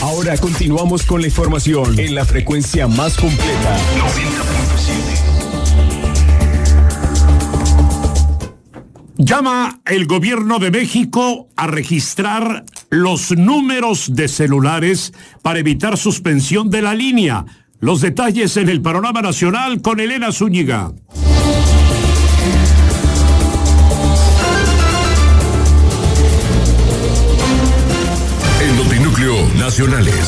Ahora continuamos con la información en la frecuencia más completa. 90.7. Llama el gobierno de México a registrar los números de celulares para evitar suspensión de la línea. Los detalles en el panorama nacional con Elena Zúñiga. En Notinúcleo Nacionales.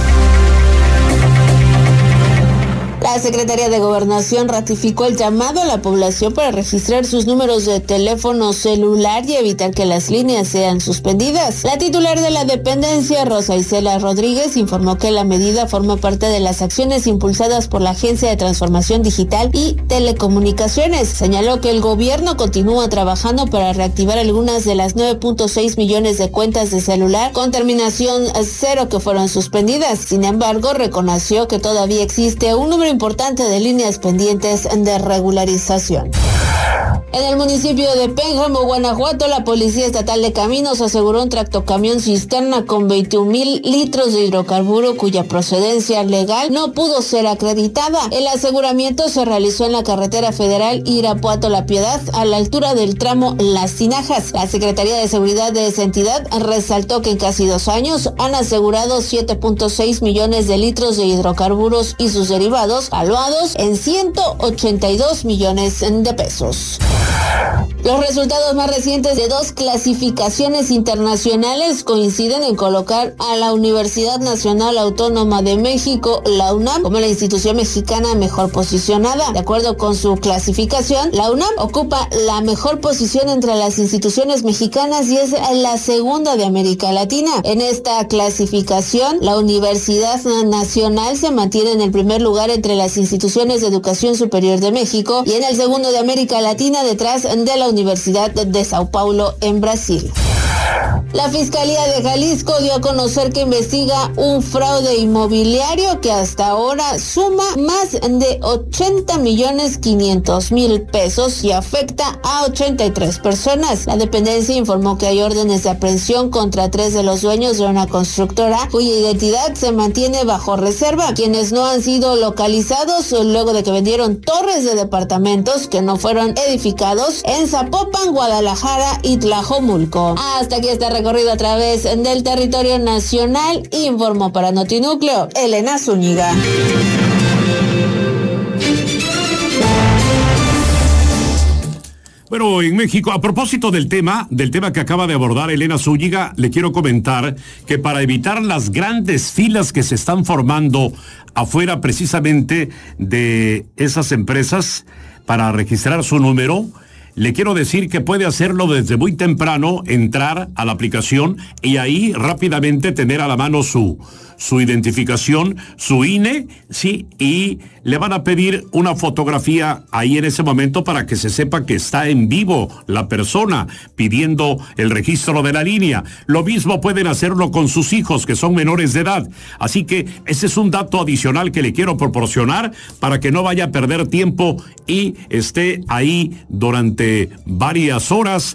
La Secretaría de Gobernación ratificó el llamado a la población para registrar sus números de teléfono celular y evitar que las líneas sean suspendidas. La titular de la dependencia, Rosa Isela Rodríguez, informó que la medida forma parte de las acciones impulsadas por la Agencia de Transformación Digital y Telecomunicaciones. Señaló que el gobierno continúa trabajando para reactivar algunas de las 9.6 millones de cuentas de celular con terminación 0 que fueron suspendidas. Sin embargo, reconoció que todavía existe un número importante de líneas pendientes de regularización. En el municipio de Pénjamo, Guanajuato, la Policía Estatal de Caminos aseguró un tractocamión cisterna con 21,000 litros de hidrocarburo cuya procedencia legal no pudo ser acreditada. El aseguramiento se realizó en la carretera federal Irapuato-La Piedad, a la altura del tramo Las Tinajas. La Secretaría de Seguridad de esa entidad resaltó que en casi 2 años han asegurado 7.6 millones de litros de hidrocarburos y sus derivados, valuados en 182 millones de pesos. Los resultados más recientes de 2 clasificaciones internacionales coinciden en colocar a la Universidad Nacional Autónoma de México, la UNAM, como la institución mexicana mejor posicionada. De acuerdo con su clasificación, la UNAM ocupa la mejor posición entre las instituciones mexicanas y es la segunda de América Latina. En esta clasificación, la Universidad Nacional se mantiene en el primer lugar entre las instituciones de educación superior de México y en el segundo de América Latina, detrás de la Universidad de Sao Paulo en Brasil. La Fiscalía de Jalisco dio a conocer que investiga un fraude inmobiliario que hasta ahora suma más de 80,500,000 pesos y afecta a 83 personas. La dependencia informó que hay órdenes de aprehensión contra 3 de los dueños de una constructora cuya identidad se mantiene bajo reserva, quienes no han sido localizados luego de que vendieron torres de departamentos que no fueron edificados en Zapopan, Guadalajara y Tlajomulco. Hasta aquí está recorrido a través del territorio nacional. Informó para Notinúcleo Elena Zúñiga. Bueno, en México, a propósito del tema que acaba de abordar Elena Zúñiga, le quiero comentar que para evitar las grandes filas que se están formando afuera precisamente de esas empresas para registrar su número, le quiero decir que puede hacerlo desde muy temprano, entrar a la aplicación y ahí rápidamente tener a la mano su identificación, su INE, sí, y le van a pedir una fotografía ahí en ese momento para que se sepa que está en vivo la persona pidiendo el registro de la línea. Lo mismo pueden hacerlo con sus hijos que son menores de edad. Así que ese es un dato adicional que le quiero proporcionar para que no vaya a perder tiempo y esté ahí durante varias horas